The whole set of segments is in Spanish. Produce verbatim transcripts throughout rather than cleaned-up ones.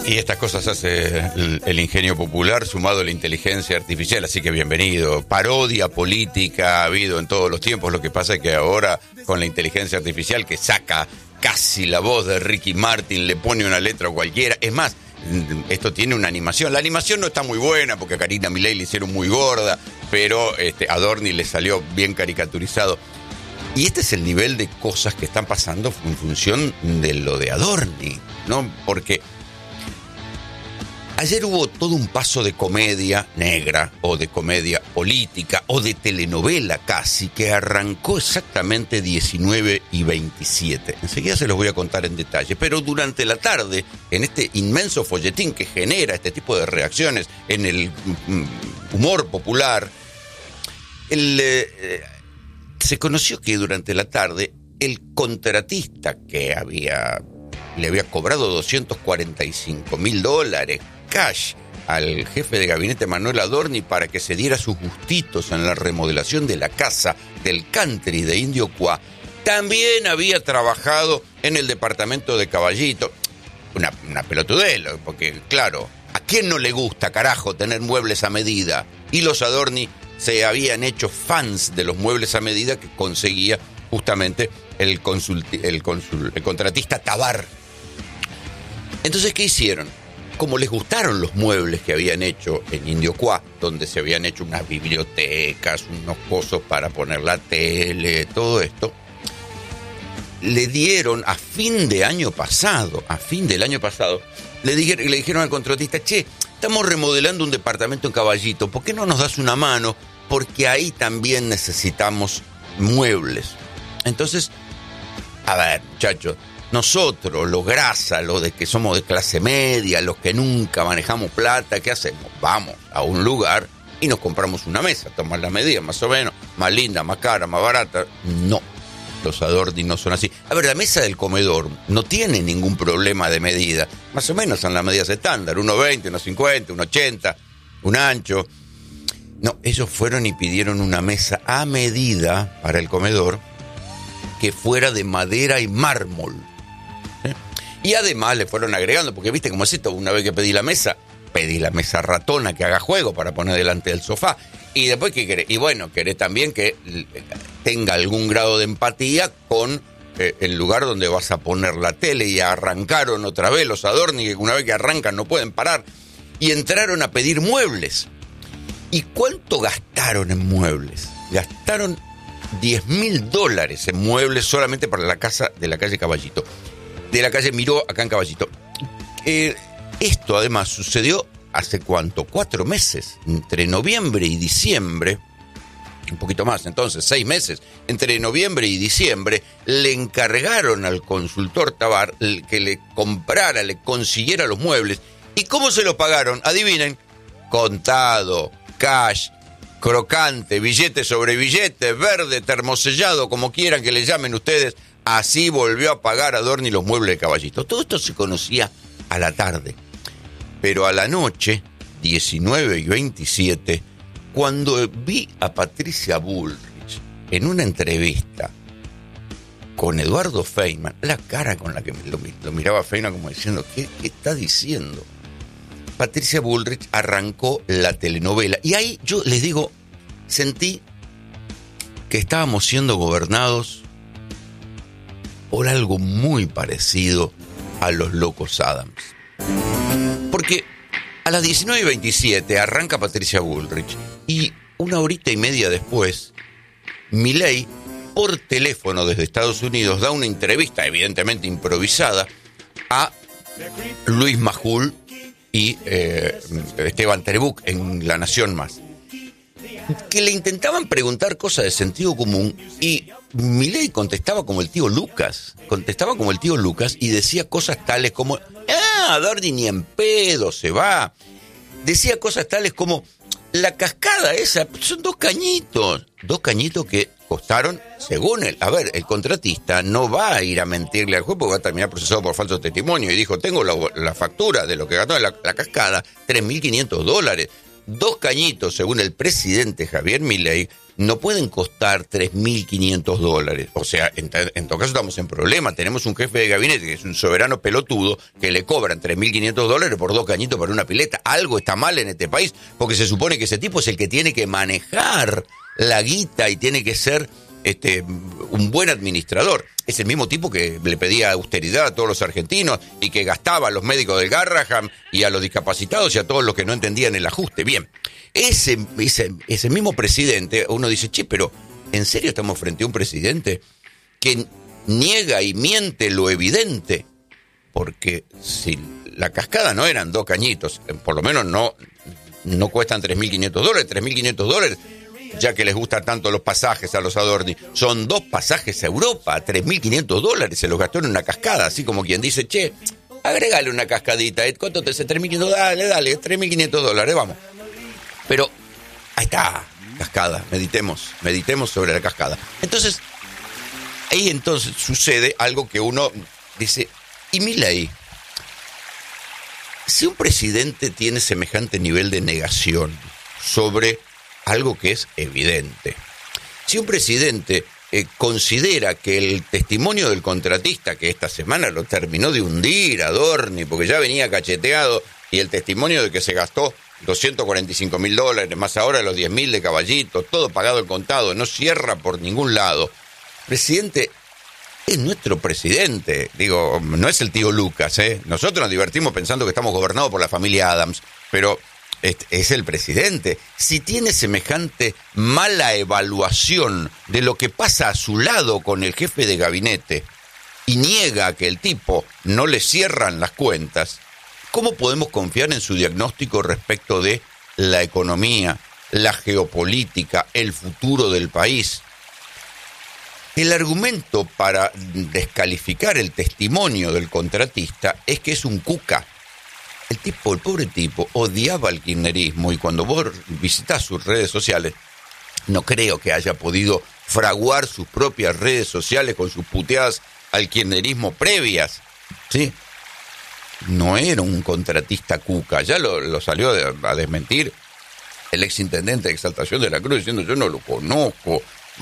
Y estas cosas hace el, el ingenio popular sumado a la inteligencia artificial, así que bienvenido. Parodia política ha habido en todos los tiempos, lo que pasa es que ahora con la inteligencia artificial que saca casi la voz de Ricky Martin, le pone una letra cualquiera, es más, esto tiene una animación. La animación no está muy buena porque a Karina Milei le hicieron muy gorda, pero este, a Dorni le salió bien caricaturizado. Y este es el nivel de cosas que están pasando en función de lo de Adorni, ¿no? Porque ayer hubo todo un paso de comedia negra, o de comedia política, o de telenovela casi, que arrancó exactamente diecinueve y veintisiete. Enseguida se los voy a contar en detalle, pero durante la tarde, en este inmenso folletín que genera este tipo de reacciones en el humor popular, el, eh, se conoció que durante la tarde el contratista que había, le había cobrado doscientos cuarenta y cinco mil dólares cash al jefe de gabinete Manuel Adorni para que se diera sus gustitos en la remodelación de la casa del country de Indio Cuá, también había trabajado en el departamento de Caballito. Una, una pelotudez, porque claro, ¿a quién no le gusta, carajo, tener muebles a medida? Y los Adorni se habían hecho fans de los muebles a medida que conseguía justamente el, consulti- el, consul- el contratista Tabar. Entonces, ¿qué hicieron? Como les gustaron los muebles que habían hecho en Indio Cuá, donde se habían hecho unas bibliotecas, unos cosos para poner la tele, todo esto, le dieron a fin de año pasado, a fin del año pasado, le dijeron, le dijeron al contratista, che, estamos remodelando un departamento en Caballito, ¿por qué no nos das una mano? Porque ahí también necesitamos muebles. Entonces, a ver, muchachos, nosotros, los grasa, los de que somos de clase media, los que nunca manejamos plata, ¿qué hacemos? Vamos a un lugar y nos compramos una mesa, tomar la medida, más o menos, más linda, más cara, más barata. No, los Adorni no son así. A ver, la mesa del comedor no tiene ningún problema de medida. Más o menos son las medidas estándar, uno veinte, uno cincuenta, uno ochenta, un ancho. No, ellos fueron y pidieron una mesa a medida para el comedor que fuera de madera y mármol. Y además le fueron agregando, porque viste cómo es esto, una vez que pedí la mesa, pedí la mesa ratona que haga juego para poner delante del sofá. Y después, ¿qué querés? Y bueno, querés también que tenga algún grado de empatía con eh, el lugar donde vas a poner la tele. Y arrancaron otra vez los Adorni, que una vez que arrancan no pueden parar. Y entraron a pedir muebles. ¿Y cuánto gastaron en muebles? Gastaron diez mil dólares en muebles solamente para la casa de la calle Caballito. De la calle Miró, acá en Caballito. Eh, esto además sucedió hace cuánto, cuatro meses, entre noviembre y diciembre, un poquito más, entonces, seis meses, entre noviembre y diciembre, le encargaron al consultor Tabar que le comprara, le consiguiera los muebles. ¿Y cómo se los pagaron? Adivinen, contado, cash, crocante, billete sobre billete, verde, termosellado, como quieran que le llamen ustedes. Así volvió a pagar Adorni los muebles de Caballito. Todo esto se conocía a la tarde. Pero a la noche, diecinueve y veintisiete, cuando vi a Patricia Bullrich en una entrevista con Eduardo Feynman, la cara con la que lo, lo miraba Feynman como diciendo, ¿qué, qué está diciendo? Patricia Bullrich arrancó la telenovela. Y ahí yo les digo, sentí que estábamos siendo gobernados por algo muy parecido a los Locos Adams. Porque a las diecinueve y veintisiete arranca Patricia Bullrich y una horita y media después, Milei, por teléfono desde Estados Unidos, da una entrevista, evidentemente improvisada, a Luis Majul y eh, Esteban Trebuch en La Nación Más, que le intentaban preguntar cosas de sentido común y Milei contestaba como el tío Lucas, contestaba como el tío Lucas y decía cosas tales como, ah, Adorni ni en pedo se va. Decía cosas tales como, la cascada esa, son dos cañitos, dos cañitos que costaron, según él, a ver, el contratista no va a ir a mentirle al juez porque va a terminar procesado por falso testimonio y dijo, tengo la, la factura de lo que gastó en la, la cascada, tres mil quinientos dólares. dos cañitos, según el presidente Javier Milei, no pueden costar tres mil quinientos dólares. O sea, en, en todo caso estamos en problema. Tenemos un jefe de gabinete que es un soberano pelotudo que le cobran tres mil quinientos dólares por dos cañitos para una pileta. Algo está mal en este país, porque se supone que ese tipo es el que tiene que manejar la guita y tiene que ser este, un buen administrador. Es el mismo tipo que le pedía austeridad a todos los argentinos y que gastaba a los médicos del Garraham y a los discapacitados y a todos los que no entendían el ajuste. Bien, ese, ese, ese mismo presidente, uno dice, che, pero ¿en serio estamos frente a un presidente que niega y miente lo evidente? Porque si la cascada no eran dos cañitos, por lo menos no, no cuestan tres mil quinientos dólares, tres mil quinientos dólares, ya que les gustan tanto los pasajes a los Adorni, son dos pasajes a Europa, tres mil quinientos dólares, se los gastó en una cascada, así como quien dice, che, agregale una cascadita, ¿cuánto te hace? tres mil quinientos, dale, dale, tres mil quinientos dólares, vamos. Pero, ahí está, cascada, meditemos, meditemos sobre la cascada. Entonces, ahí entonces sucede algo que uno dice, ¿y Milei? Si un presidente tiene semejante nivel de negación sobre algo que es evidente, si un presidente eh, considera que el testimonio del contratista, que esta semana lo terminó de hundir a Adorni, porque ya venía cacheteado, y el testimonio de que se gastó doscientos cuarenta y cinco mil dólares, más ahora los diez mil de Caballito, todo pagado al contado, no cierra por ningún lado. Presidente, es nuestro presidente, digo, no es el tío Lucas, ¿eh? Nosotros nos divertimos pensando que estamos gobernados por la familia Adams, pero es, es el presidente. Si tiene semejante mala evaluación de lo que pasa a su lado con el jefe de gabinete y niega que el tipo no le cierran las cuentas, ¿cómo podemos confiar en su diagnóstico respecto de la economía, la geopolítica, el futuro del país? El argumento para descalificar el testimonio del contratista es que es un cuca. El tipo, el pobre tipo, odiaba el kirchnerismo y cuando vos visitás sus redes sociales, no creo que haya podido fraguar sus propias redes sociales con sus puteadas al kirchnerismo previas, ¿sí? No era un contratista cuca, ya lo, lo salió a desmentir el exintendente de Exaltación de la Cruz diciendo yo no lo conozco,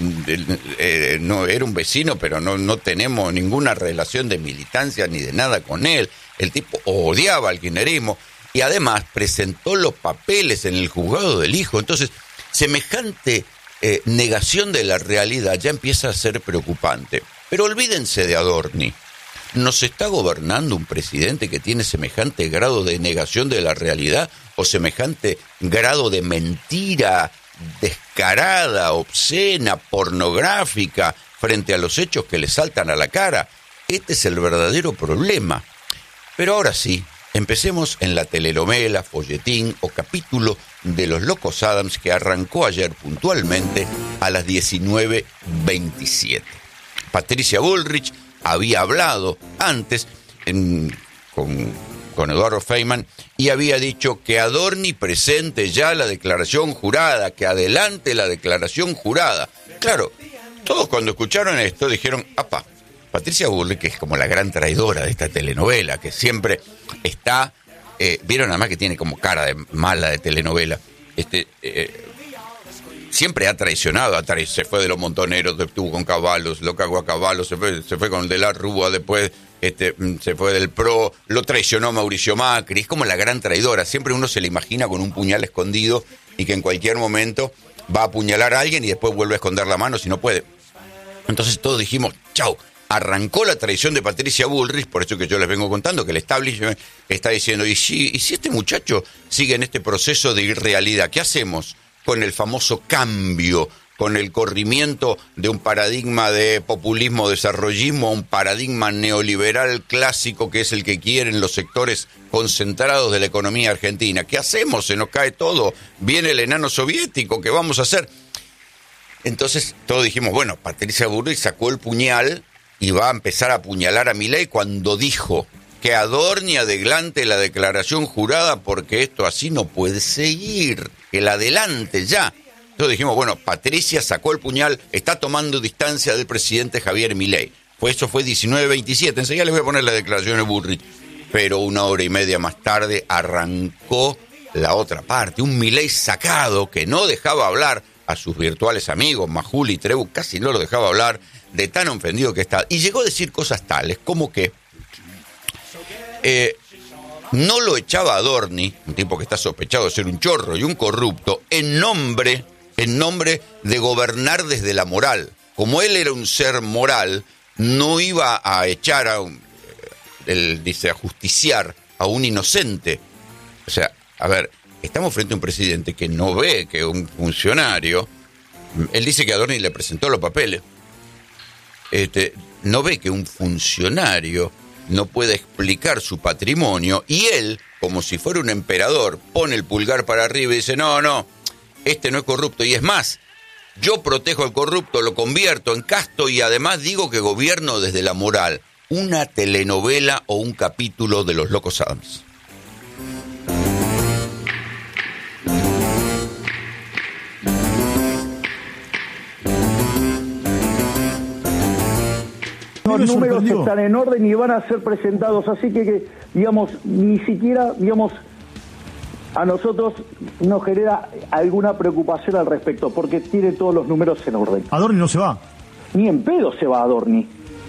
eh, no era un vecino, pero no, no tenemos ninguna relación de militancia ni de nada con él. El tipo odiaba al kirchnerismo y además presentó los papeles en el juzgado del hijo. Entonces, semejante eh, negación de la realidad ya empieza a ser preocupante. Pero olvídense de Adorni. ¿Nos está gobernando un presidente que tiene semejante grado de negación de la realidad o semejante grado de mentira descarada, obscena, pornográfica frente a los hechos que le saltan a la cara? Este es el verdadero problema. Pero ahora sí, empecemos en la telenovela, folletín o capítulo de Los Locos Adams que arrancó ayer puntualmente a las diecinueve veintisiete. Patricia Bullrich había hablado antes en, con, con Eduardo Feynman y había dicho que Adorni presente ya la declaración jurada, que adelante la declaración jurada. Claro, todos cuando escucharon esto dijeron, apá, Patricia Bullrich, que es como la gran traidora de esta telenovela, que siempre está, eh, vieron nada más que tiene como cara de mala de telenovela, este... Eh, siempre ha traicionado, ha tra- se fue de los Montoneros, estuvo con Caballos, lo cagó a Caballos, se fue, se fue con el de la Rúa, después este, se fue del P R O, lo traicionó Mauricio Macri, es como la gran traidora, siempre uno se le imagina con un puñal escondido y que en cualquier momento va a apuñalar a alguien y después vuelve a esconder la mano si no puede. Entonces todos dijimos, chau, arrancó la traición de Patricia Bullrich, por eso que yo les vengo contando que el establishment está diciendo, ¿y si, y si este muchacho sigue en este proceso de irrealidad? ¿Qué hacemos con el famoso cambio, con el corrimiento de un paradigma de populismo-desarrollismo a un paradigma neoliberal clásico que es el que quieren los sectores concentrados de la economía argentina? ¿Qué hacemos? Se nos cae todo. Viene el enano soviético, ¿qué vamos a hacer? Entonces todos dijimos, bueno, Patricia Bullrich sacó el puñal y va a empezar a apuñalar a Milei cuando dijo que Adorni adelante la declaración jurada porque esto así no puede seguir, que la adelante ya. Entonces dijimos, bueno, Patricia sacó el puñal, está tomando distancia del presidente Javier Milei. Pues eso fue diecinueve veintisiete, enseguida les voy a poner la declaración de Bullrich. Pero una hora y media más tarde arrancó la otra parte, un Milei sacado que no dejaba hablar a sus virtuales amigos, Majul y Treu, casi no lo dejaba hablar, de tan ofendido que está. Y llegó a decir cosas tales como que eh, no lo echaba a Adorni, un tipo que está sospechado de ser un chorro y un corrupto, en nombre, en nombre de gobernar desde la moral. Como él era un ser moral, no iba a echar a un, él dice, a justiciar a un inocente. O sea, a ver, estamos frente a un presidente que no ve que un funcionario, él dice que Adorni le presentó los papeles, este, no ve que un funcionario no puede explicar su patrimonio, y él, como si fuera un emperador, pone el pulgar para arriba y dice, no, no, este no es corrupto, y es más, yo protejo al corrupto, lo convierto en casto y además digo que gobierno desde la moral. Una telenovela o un capítulo de Los Locos Adams. Los números están en orden y van a ser presentados, así que, que digamos, ni siquiera, digamos, a nosotros nos genera alguna preocupación al respecto, porque tiene todos los números en orden. Adorni no se va. Ni en pedo se va Adorni.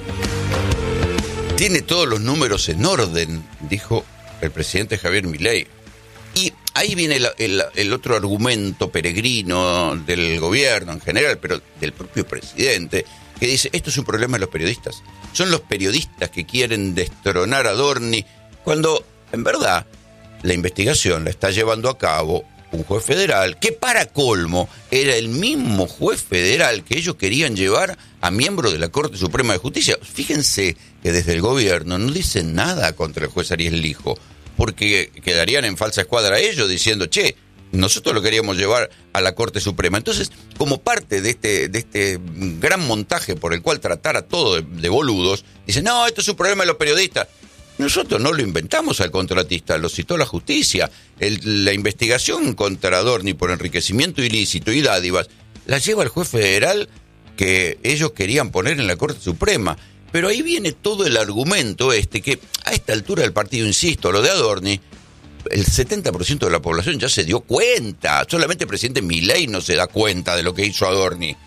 Tiene todos los números en orden, dijo el presidente Javier Milei. Y ahí viene el, el, el otro argumento peregrino del gobierno en general, pero del propio presidente, que dice, esto es un problema de los periodistas. Son los periodistas que quieren destronar a Adorni, cuando, en verdad, la investigación la está llevando a cabo un juez federal, que para colmo era el mismo juez federal que ellos querían llevar a miembro de la Corte Suprema de Justicia. Fíjense que desde el gobierno no dicen nada contra el juez Ariel Lijo, porque quedarían en falsa escuadra ellos diciendo, che, nosotros lo queríamos llevar a la Corte Suprema. Entonces, como parte de este, de este gran montaje por el cual tratar a todo de, de boludos, dicen, no, esto es un problema de los periodistas. Nosotros no lo inventamos al contratista, lo citó la justicia. El, la investigación contra Adorni por enriquecimiento ilícito y dádivas la lleva el juez federal que ellos querían poner en la Corte Suprema. Pero ahí viene todo el argumento este, que a esta altura del partido, insisto, lo de Adorni, el setenta por ciento de la población ya se dio cuenta. Solamente el presidente Milei no se da cuenta de lo que hizo Adorni.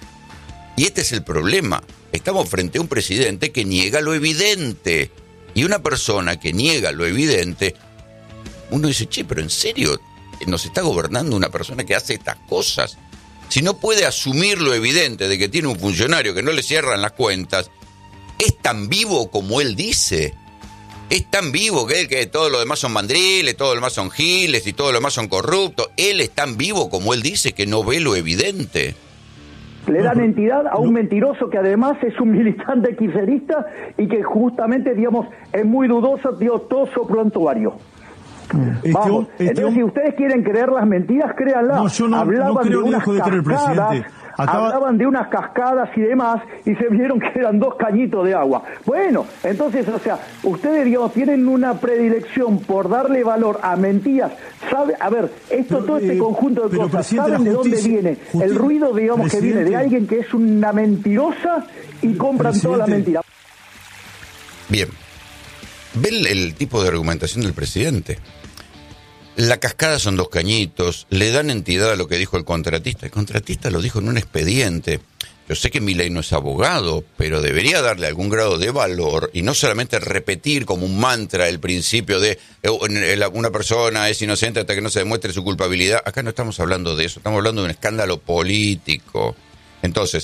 Y este es el problema. Estamos frente a un presidente que niega lo evidente. Y una persona que niega lo evidente, uno dice, che, pero ¿en serio nos está gobernando una persona que hace estas cosas? Si no puede asumir lo evidente de que tiene un funcionario que no le cierran las cuentas, es tan vivo como él dice. Es tan vivo que él, que todos los demás son mandriles, todos los demás son giles y todos los demás son corruptos. Él es tan vivo como él dice que no ve lo evidente. Le dan entidad a un mentiroso que además es un militante kirchnerista y que justamente, digamos, es muy dudoso, dio toso prontuario. Este, Vamos, este, entonces si ustedes quieren creer las mentiras, créanlas. No, yo no, Hablaban no creo de ni unas dejo de creer el cascadas, presidente. Acaba... Hablaban de unas cascadas y demás, y se vieron que eran dos cañitos de agua. Bueno, entonces, o sea, ustedes, digamos, tienen una predilección por darle valor a mentiras. ¿Sabe? A ver, esto, pero, todo este eh, conjunto de cosas, ¿saben de dónde viene? Justicia, el ruido, digamos, presidente. que viene de alguien que es una mentirosa y compran Presidente. toda la mentira. Bien. ¿Ven el, el tipo de argumentación del presidente? La cascada son dos cañitos, le dan entidad a lo que dijo el contratista. El contratista lo dijo en un expediente. Yo sé que Milei no es abogado, pero debería darle algún grado de valor y no solamente repetir como un mantra el principio de eh, una persona es inocente hasta que no se demuestre su culpabilidad. Acá no estamos hablando de eso, estamos hablando de un escándalo político. Entonces,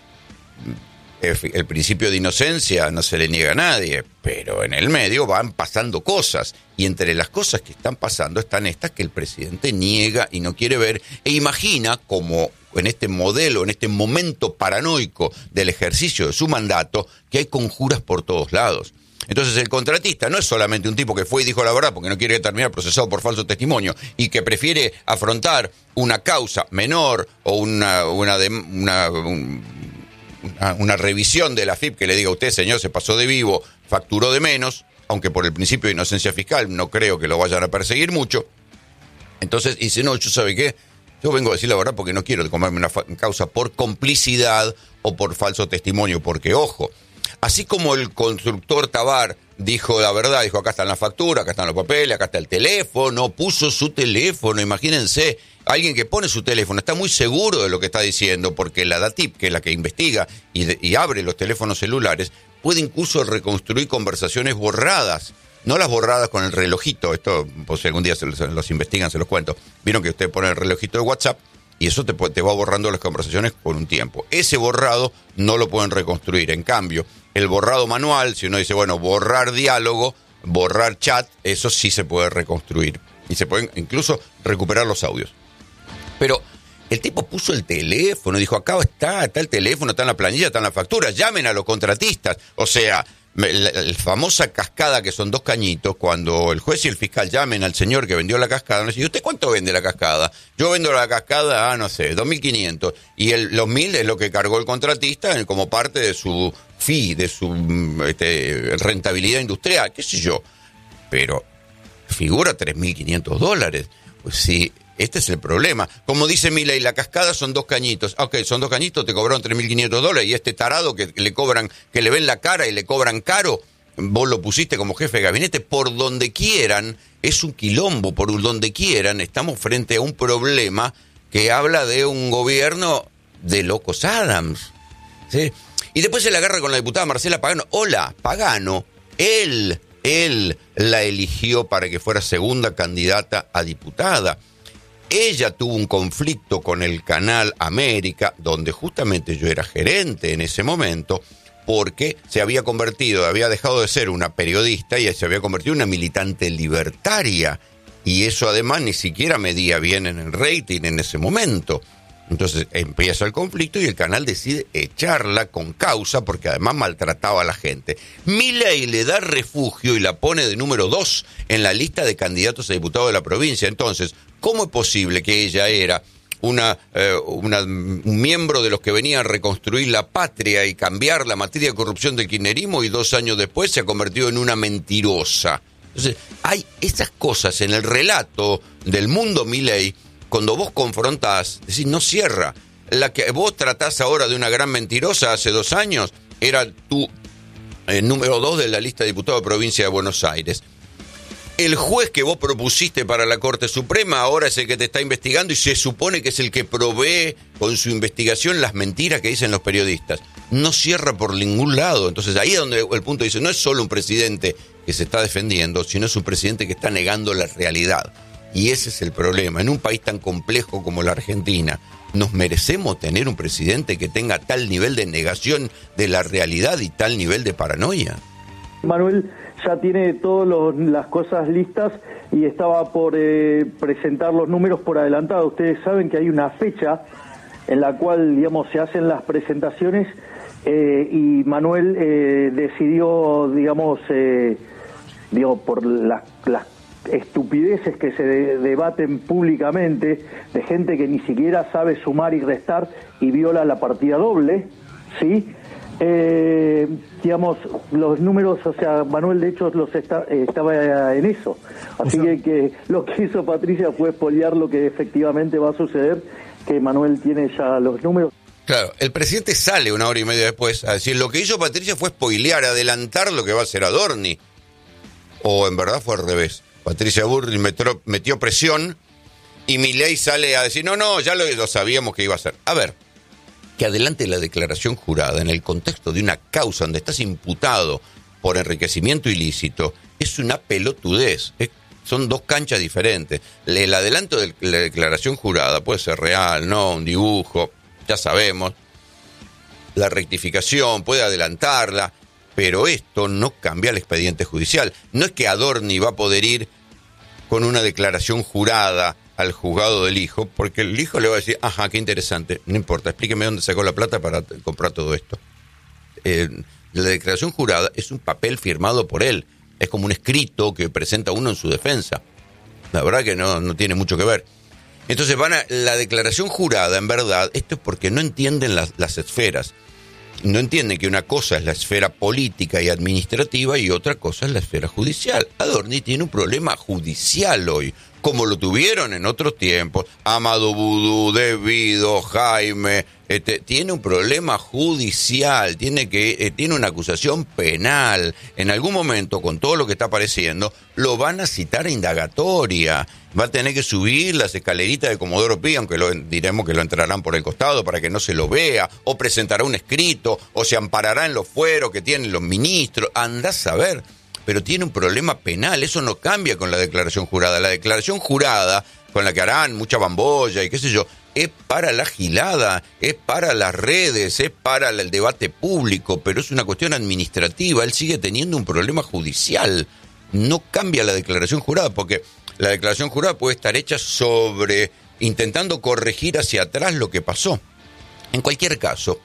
el principio de inocencia no se le niega a nadie, pero en el medio van pasando cosas, y entre las cosas que están pasando están estas que el presidente niega y no quiere ver, e imagina como en este modelo, en este momento paranoico del ejercicio de su mandato, que hay conjuras por todos lados. Entonces el contratista no es solamente un tipo que fue y dijo la verdad porque no quiere terminar procesado por falso testimonio y que prefiere afrontar una causa menor o una, una, de, una un, una revisión de la F I P que le diga a usted, señor, se pasó de vivo, facturó de menos, aunque por el principio de inocencia fiscal no creo que lo vayan a perseguir mucho. Entonces dice, no, yo sabe qué, yo vengo a decir la verdad porque no quiero comerme una fa- causa por complicidad o por falso testimonio, porque ojo, Así como el constructor Tabar dijo la verdad, dijo acá están las facturas, acá están los papeles, acá está el teléfono, puso su teléfono, imagínense, alguien que pone su teléfono está muy seguro de lo que está diciendo, porque la DATIP, que es la que investiga y, de, y abre los teléfonos celulares, puede incluso reconstruir conversaciones borradas. No las borradas con el relojito, esto, pues si algún día se los, los investigan, se los cuento. Vieron que usted pone el relojito de WhatsApp y eso te, te va borrando las conversaciones por un tiempo. Ese borrado no lo pueden reconstruir. En cambio, el borrado manual, si uno dice, bueno, borrar diálogo, borrar chat, eso sí se puede reconstruir. Y se pueden incluso recuperar los audios. Pero el tipo puso el teléfono, dijo, acá está, está el teléfono, está en la planilla, está en la factura, llamen a los contratistas. O sea, la, la famosa cascada que son dos cañitos, cuando el juez y el fiscal llamen al señor que vendió la cascada, no dice, ¿y usted cuánto vende la cascada? Yo vendo la cascada, ah, no sé, dos mil quinientos. Y el, los mil es lo que cargó el contratista como parte de su fee, de su este, rentabilidad industrial, qué sé yo. Pero figura tres mil quinientos dólares. Pues sí. Este es el problema. Como dice Milei, la cascada son dos cañitos. Ok, son dos cañitos, te cobraron tres mil quinientos dólares. Y este tarado que le cobran, que le ven la cara y le cobran caro, vos lo pusiste como jefe de gabinete. Por donde quieran, es un quilombo, por donde quieran. Estamos frente a un problema que habla de un gobierno de locos Adams. ¿Sí? Y después se le agarra con la diputada Marcela Pagano. Hola, Pagano, él, él la eligió para que fuera segunda candidata a diputada. Ella tuvo un conflicto con el Canal América, donde justamente yo era gerente en ese momento, porque se había convertido, había dejado de ser una periodista y se había convertido en una militante libertaria. Y eso además ni siquiera medía bien en el rating en ese momento. Entonces empieza el conflicto y el canal decide echarla con causa porque además maltrataba a la gente. Milei le da refugio y la pone de número dos en la lista de candidatos a diputado de la provincia. Entonces, ¿cómo es posible que ella era una, eh, una, un miembro de los que venían a reconstruir la patria y cambiar la materia de corrupción del kirchnerismo y dos años después se ha convertido en una mentirosa? Entonces, hay esas cosas en el relato del mundo Milei. Cuando vos confrontás, decís, no cierra. La que vos tratás ahora de una gran mentirosa hace dos años era tu eh, número dos de la lista de diputados de provincia de Buenos Aires. El juez que vos propusiste para la Corte Suprema ahora es el que te está investigando y se supone que es el que provee con su investigación las mentiras que dicen los periodistas. No cierra por ningún lado. Entonces ahí es donde el punto dice, no es solo un presidente que se está defendiendo, sino es un presidente que está negando la realidad. Y ese es el problema. En un país tan complejo como la Argentina, ¿nos merecemos tener un presidente que tenga tal nivel de negación de la realidad y tal nivel de paranoia? Manuel ya tiene todas las cosas listas y estaba por eh, presentar los números por adelantado. Ustedes saben que hay una fecha en la cual, digamos, se hacen las presentaciones eh, y Manuel eh, decidió, digamos, eh, digo, por las, las estupideces que se de, debaten públicamente de gente que ni siquiera sabe sumar y restar y viola la partida doble, ¿sí? Eh, digamos, los números, o sea, Manuel de hecho los está, eh, estaba en eso, así o sea, que, que lo que hizo Patricia fue espoliar lo que efectivamente va a suceder, que Manuel tiene ya los números. Claro, el presidente sale una hora y media después a decir, lo que hizo Patricia fue spoilear, adelantar lo que va a hacer Adorni, o en verdad fue al revés. Patricia Bullrich metió, metió presión y Milei sale a decir, no, no, ya lo, lo sabíamos que iba a hacer. A ver, que adelante la declaración jurada en el contexto de una causa donde estás imputado por enriquecimiento ilícito es una pelotudez. Es, son dos canchas diferentes. El adelanto de la declaración jurada puede ser real, no, un dibujo, ya sabemos. La rectificación puede adelantarla, pero esto no cambia el expediente judicial. No es que Adorni va a poder ir con una declaración jurada al juzgado del hijo, porque el hijo le va a decir, ajá, qué interesante, no importa, explíqueme dónde sacó la plata para comprar todo esto. Eh, la declaración jurada es un papel firmado por él, es como un escrito que presenta uno en su defensa. La verdad que no, no tiene mucho que ver. Entonces van a, la declaración jurada, en verdad, esto es porque no entienden las, las esferas. No entienden que una cosa es la esfera política y administrativa y otra cosa es la esfera judicial. Adorni tiene un problema judicial hoy, como lo tuvieron en otros tiempos. Amado Vudú, Devido, Jaime, Este, tiene un problema judicial, tiene que eh, tiene una acusación penal. En algún momento, con todo lo que está apareciendo, lo van a citar a indagatoria. Va a tener que subir las escaleritas de Comodoro Pi, aunque lo, diremos que lo entrarán por el costado para que no se lo vea, o presentará un escrito, o se amparará en los fueros que tienen los ministros. Andás a ver, pero tiene un problema penal. Eso no cambia con la declaración jurada. La declaración jurada, con la que harán mucha bambolla y qué sé yo, es para la gilada, es para las redes, es para el debate público, pero es una cuestión administrativa. Él sigue teniendo un problema judicial. No cambia la declaración jurada, porque la declaración jurada puede estar hecha sobre, intentando corregir hacia atrás lo que pasó. En cualquier caso,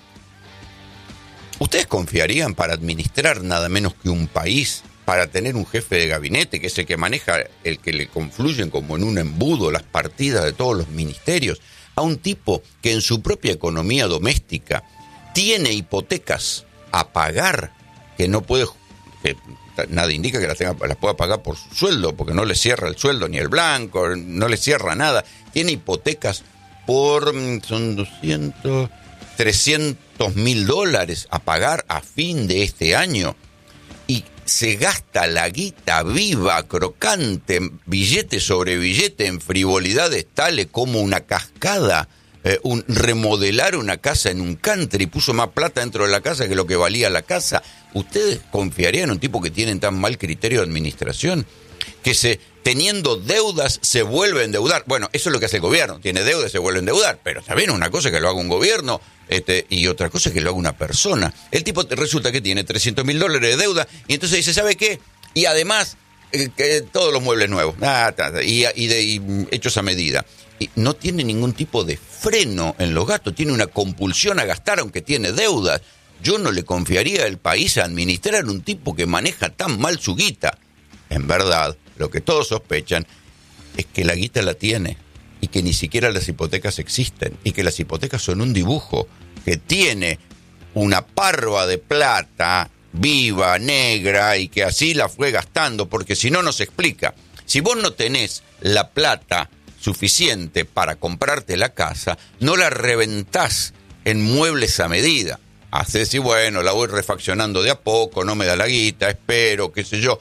¿ustedes confiarían para administrar nada menos que un país, para tener un jefe de gabinete, que es el que maneja, el que le confluyen como en un embudo las partidas de todos los ministerios, a un tipo que en su propia economía doméstica tiene hipotecas a pagar, que no puede, que nada indica que las, tenga, las pueda pagar por su sueldo, porque no le cierra el sueldo ni el blanco, no le cierra nada, tiene hipotecas por, son doscientos, trescientos mil dólares a pagar a fin de este año, y se gasta la guita viva, crocante, billete sobre billete, en frivolidades tales como una cascada, eh, un, remodelar una casa en un country, puso más plata dentro de la casa que lo que valía la casa. ¿Ustedes confiarían en un tipo que tiene tan mal criterio de administración? Que se, teniendo deudas, se vuelve a endeudar. Bueno, eso es lo que hace el gobierno, tiene deudas y se vuelve a endeudar, pero también una cosa es que lo haga un gobierno, Este, y otra cosa es que lo haga una persona. El tipo resulta que tiene trescientos mil dólares de deuda y entonces dice, ¿sabe qué? Y además, eh, que todos los muebles nuevos, ah, ta, ta, y, y, de, y hechos a medida. Y no tiene ningún tipo de freno en los gastos, tiene una compulsión a gastar aunque tiene deudas. Yo no le confiaría al país a administrar a un tipo que maneja tan mal su guita. En verdad, lo que todos sospechan es que la guita la tiene y que ni siquiera las hipotecas existen, y que las hipotecas son un dibujo, que tiene una parva de plata viva, negra, y que así la fue gastando, porque si no, no se explica. Si vos no tenés la plata suficiente para comprarte la casa, no la reventás en muebles a medida. Hacés y bueno, la voy refaccionando de a poco, no me da la guita, espero, qué sé yo.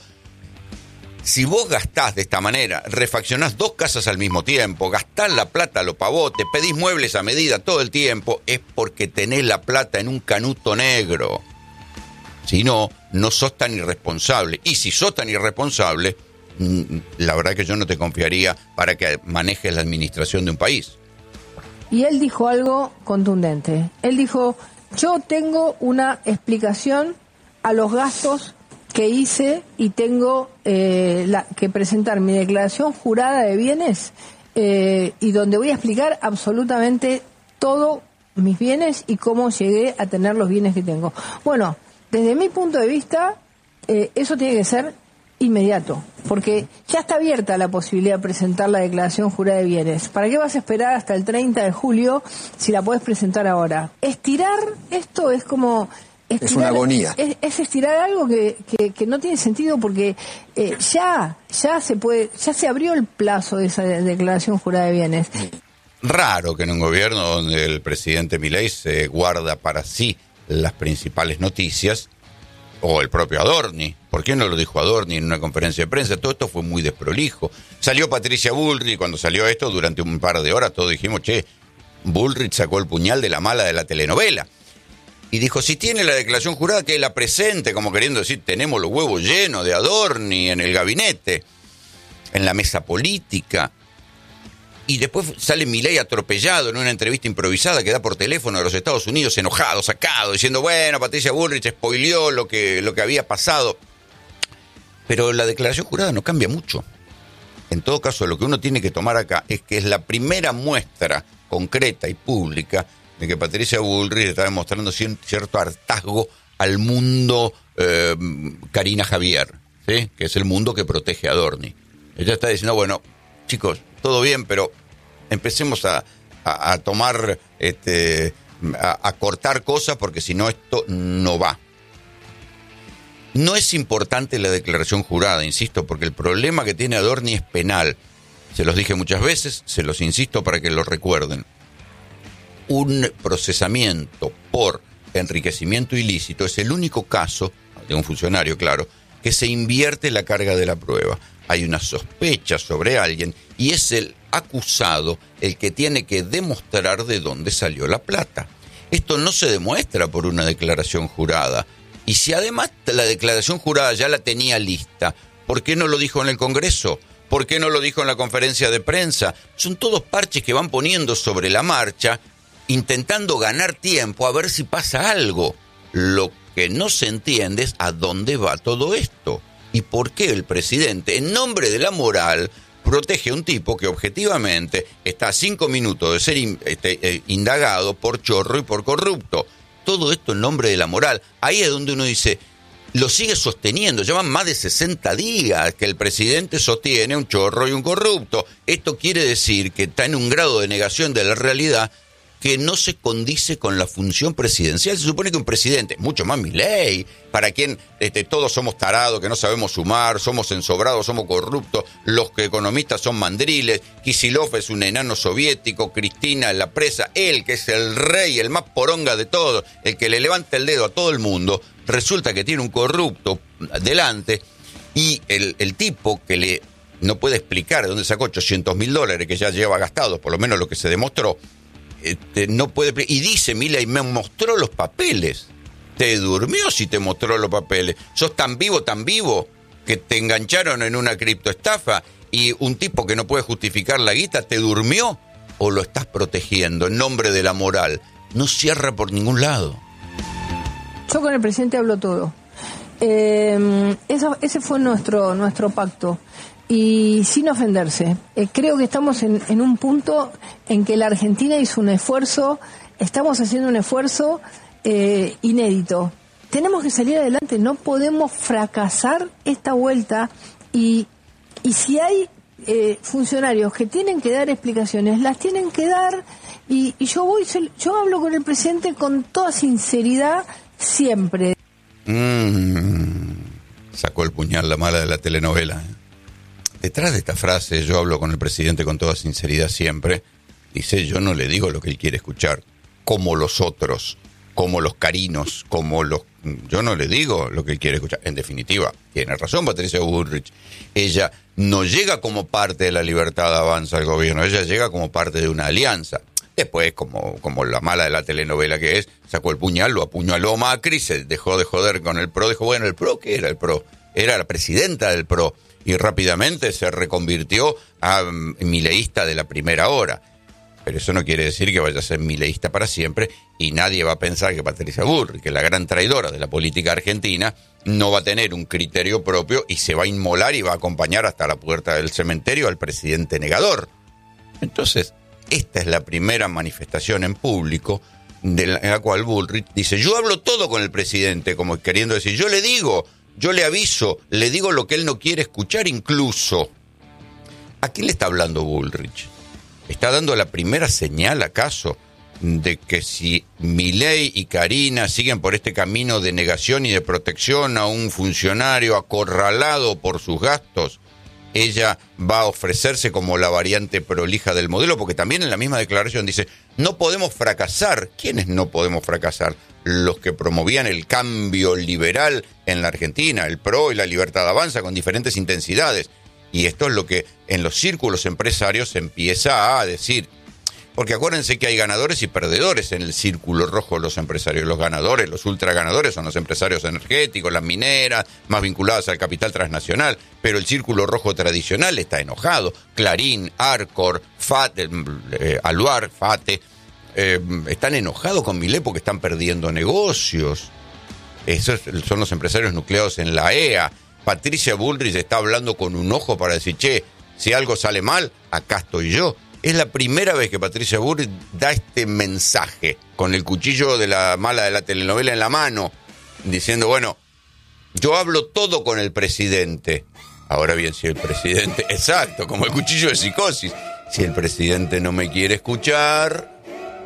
Si vos gastás de esta manera, refaccionás dos casas al mismo tiempo, gastás la plata a lo pavote, pedís muebles a medida todo el tiempo, es porque tenés la plata en un canuto negro. Si no, no sos tan irresponsable. Y si sos tan irresponsable, la verdad que yo no te confiaría para que manejes la administración de un país. Y él dijo algo contundente. Él dijo, yo tengo una explicación a los gastos que hice y tengo eh, la, que presentar mi declaración jurada de bienes eh, y donde voy a explicar absolutamente todos mis bienes y cómo llegué a tener los bienes que tengo. Bueno, desde mi punto de vista, eh, eso tiene que ser inmediato, porque ya está abierta la posibilidad de presentar la declaración jurada de bienes. ¿Para qué vas a esperar hasta el treinta de julio si la puedes presentar ahora? Estirar esto es como... Estirar, es una agonía. Es, es estirar algo que, que, que no tiene sentido, porque eh, ya ya se puede ya se abrió el plazo de esa declaración jurada de bienes. Raro que en un gobierno donde el presidente Milei se guarda para sí las principales noticias, o el propio Adorni. ¿Por qué no lo dijo Adorni en una conferencia de prensa? Todo esto fue muy desprolijo. Salió Patricia Bullrich, cuando salió esto, durante un par de horas todos dijimos, che, Bullrich sacó el puñal de la mala de la telenovela. Y dijo, si tiene la declaración jurada, que la presente, como queriendo decir, tenemos los huevos llenos de Adorni en el gabinete, en la mesa política. Y después sale Milei atropellado en una entrevista improvisada que da por teléfono de los Estados Unidos, enojado, sacado, diciendo, bueno, Patricia Bullrich spoileó lo que, lo que había pasado. Pero la declaración jurada no cambia mucho. En todo caso, lo que uno tiene que tomar acá es que es la primera muestra concreta y pública de que Patricia Bullrich está demostrando cierto hartazgo al mundo eh, Karina Javier, ¿sí? Que es el mundo que protege a Adorni. Ella está diciendo, bueno, chicos, todo bien, pero empecemos a, a, a tomar, este, a, a cortar cosas, porque si no esto no va. No es importante la declaración jurada, insisto, porque el problema que tiene Adorni es penal. Se los dije muchas veces, se los insisto para que lo recuerden. un procesamiento por enriquecimiento ilícito es el único caso, de un funcionario, claro, que se invierte la carga de la prueba. Hay una sospecha sobre alguien y es el acusado el que tiene que demostrar de dónde salió la plata. Esto no se demuestra por una declaración jurada. Y si además la declaración jurada ya la tenía lista, ¿por qué no lo dijo en el Congreso? ¿Por qué no lo dijo en la conferencia de prensa? Son todos parches que van poniendo sobre la marcha, intentando ganar tiempo a ver si pasa algo. Lo que no se entiende es a dónde va todo esto y por qué el presidente, en nombre de la moral, protege a un tipo que objetivamente está a cinco minutos de ser in, este, eh, indagado por chorro y por corrupto. Todo esto en nombre de la moral. Ahí es donde uno dice, lo sigue sosteniendo. Llevan más de sesenta días que el presidente sostiene un chorro y un corrupto. Esto quiere decir que está en un grado de negación de la realidad que no se condice con la función presidencial. Se supone que un presidente, mucho más Milei, para quien este, todos somos tarados, que no sabemos sumar, somos ensobrados, somos corruptos, los que economistas son mandriles, Kicillof es un enano soviético, Cristina es la presa, él que es el rey, el más poronga de todos, el que le levanta el dedo a todo el mundo, resulta que tiene un corrupto delante y el, el tipo que le no puede explicar de dónde sacó ochocientos mil dólares que ya lleva gastados, por lo menos lo que se demostró, Este, no puede, y dice Milei, me mostró los papeles. ¿Te durmió si te mostró los papeles? ¿Sos tan vivo, tan vivo que te engancharon en una criptoestafa y un tipo que no puede justificar la guita te durmió? ¿O lo estás protegiendo en nombre de la moral? No cierra por ningún lado. Yo con el presidente hablo todo. Eh, eso, ese fue nuestro, nuestro pacto. Y sin ofenderse, eh, creo que estamos en, en un punto en que la Argentina hizo un esfuerzo, estamos haciendo un esfuerzo eh, inédito. Tenemos que salir adelante, no podemos fracasar esta vuelta y, y si hay eh, funcionarios que tienen que dar explicaciones, las tienen que dar y, y yo voy, yo hablo con el presidente con toda sinceridad siempre. Mm, sacó el puñal la mala de la telenovela, ¿eh? Detrás de esta frase, yo hablo con el presidente con toda sinceridad siempre, dice, yo no le digo lo que él quiere escuchar, como los otros, como los carinos, como los... Yo no le digo lo que él quiere escuchar. En definitiva, tiene razón Patricia Bullrich, ella no llega como parte de la Libertad Avanza al gobierno, ella llega como parte de una alianza. Después, como, como la mala de la telenovela que es, sacó el puñal, lo apuñaló Macri, se dejó de joder con el PRO, dijo, bueno, ¿el PRO qué era el PRO? Era la presidenta del PRO. Y rápidamente se reconvirtió a mileísta de la primera hora. Pero eso no quiere decir que vaya a ser mileísta para siempre y nadie va a pensar que Patricia Bullrich, que es la gran traidora de la política argentina, no va a tener un criterio propio y se va a inmolar y va a acompañar hasta la puerta del cementerio al presidente negador. Entonces, esta es la primera manifestación en público de la, en la cual Bullrich dice, yo hablo todo con el presidente, como queriendo decir, yo le digo... Yo le aviso, le digo lo que él no quiere escuchar incluso. ¿A quién le está hablando Bullrich? ¿Está dando la primera señal, acaso, de que si Milei y Karina siguen por este camino de negación y de protección a un funcionario acorralado por sus gastos, ella va a ofrecerse como la variante prolija del modelo? Porque también en la misma declaración dice, no podemos fracasar. ¿Quiénes no podemos fracasar? Los que promovían el cambio liberal en la Argentina, el PRO y la Libertad Avanza con diferentes intensidades. Y esto es lo que en los círculos empresarios se empieza a decir. Porque acuérdense que hay ganadores y perdedores en el círculo rojo de los empresarios. Los ganadores, los ultra ganadores son los empresarios energéticos, las mineras, más vinculadas al capital transnacional. Pero el círculo rojo tradicional está enojado. Clarín, Arcor, Fate, eh, Aluar, Fate... Eh, están enojados con Milei porque están perdiendo negocios. Esos son los empresarios nucleados en la E A. Patricia Bullrich está hablando con un ojo para decir, che, si algo sale mal, acá estoy yo. Es la primera vez que Patricia Bullrich da este mensaje con el cuchillo de la mala de la telenovela en la mano, diciendo, bueno, yo hablo todo con el presidente. Ahora bien, si el presidente, exacto, como el cuchillo de psicosis, si el presidente no me quiere escuchar...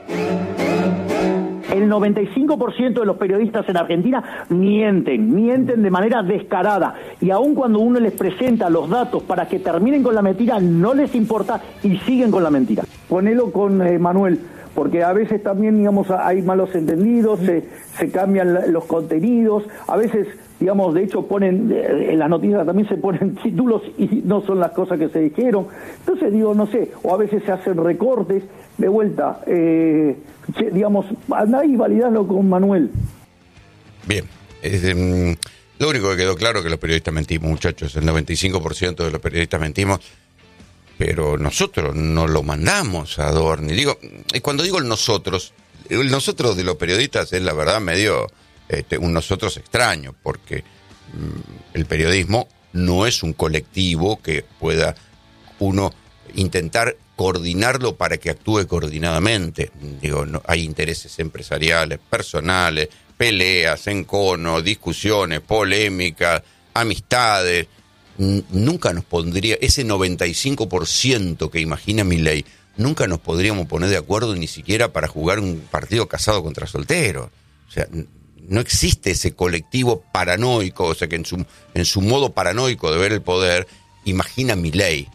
El noventa y cinco por ciento de los periodistas en Argentina mienten, mienten de manera descarada. Y aun cuando uno les presenta los datos para que terminen con la mentira, no les importa y siguen con la mentira. Ponelo con eh, Manuel. porque a veces también, digamos, hay malos entendidos, se, se cambian los contenidos, a veces, digamos, de hecho ponen, en las noticias también se ponen títulos y no son las cosas que se dijeron. Entonces digo, no sé, o a veces se hacen recortes, de vuelta, eh, digamos, andá y validalo con Manuel. Bien, es, um, lo único que quedó claro es que los periodistas mentimos, muchachos, el noventa y cinco por ciento de los periodistas mentimos, pero nosotros no lo mandamos a Adorni. Digo, y cuando digo el nosotros, el nosotros de los periodistas es la verdad medio este, un nosotros extraño, porque um, el periodismo no es un colectivo que pueda uno intentar coordinarlo para que actúe coordinadamente. Digo, no, hay intereses empresariales, personales, peleas, enconos, discusiones, polémicas, amistades. N- nunca nos pondría, ese noventa y cinco por ciento que imagina Milei, nunca nos podríamos poner de acuerdo ni siquiera para jugar un partido casado contra solteros. O sea, n- no existe ese colectivo paranoico, o sea, que en su, en su modo paranoico de ver el poder, imagina Milei.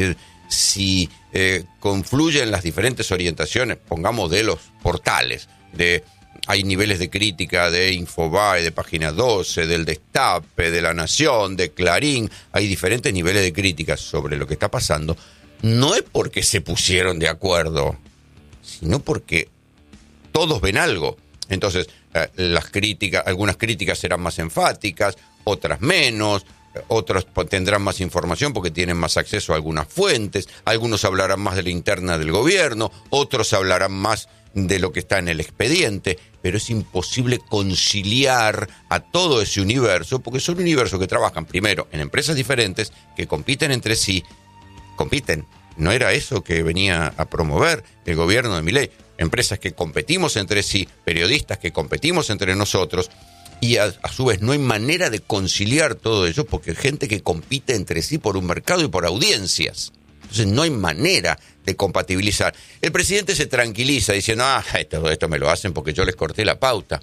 Si eh, confluyen las diferentes orientaciones, pongamos de los portales, de hay niveles de crítica de Infobae, de Página doce, del Destape, de La Nación, de Clarín, hay diferentes niveles de críticas sobre lo que está pasando, no es porque se pusieron de acuerdo, sino porque todos ven algo. Entonces, eh, las críticas, algunas críticas serán más enfáticas, otras menos. Otros tendrán más información porque tienen más acceso a algunas fuentes, algunos hablarán más de la interna del gobierno, otros hablarán más de lo que está en el expediente, pero es imposible conciliar a todo ese universo, porque son universos que trabajan primero en empresas diferentes, que compiten entre sí, compiten, no era eso que venía a promover el gobierno de Milei, empresas que competimos entre sí, periodistas que competimos entre nosotros, y a, a su vez no hay manera de conciliar todo eso porque hay gente que compite entre sí por un mercado y por audiencias. Entonces no hay manera de compatibilizar. El presidente se tranquiliza diciendo, ah, esto, esto me lo hacen porque yo les corté la pauta.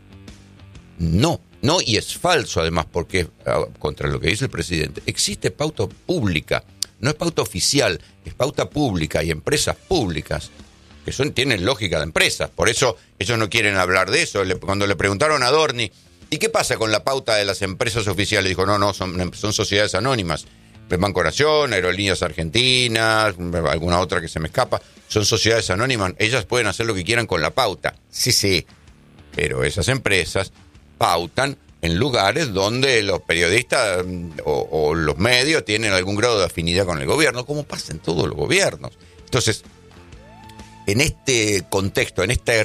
No, no, y es falso además porque, contra lo que dice el presidente, existe pauta pública, no es pauta oficial, es pauta pública y empresas públicas que son, tienen lógica de empresas, por eso ellos no quieren hablar de eso. Le, cuando le preguntaron a Adorni, ¿y qué pasa con la pauta de las empresas oficiales? Dijo, no, no, son, son sociedades anónimas. El Banco Nación, Aerolíneas Argentinas, alguna otra que se me escapa, son sociedades anónimas, ellas pueden hacer lo que quieran con la pauta. Sí, sí, pero esas empresas pautan en lugares donde los periodistas o, o los medios tienen algún grado de afinidad con el gobierno, como pasa en todos los gobiernos. Entonces, en este contexto, en esta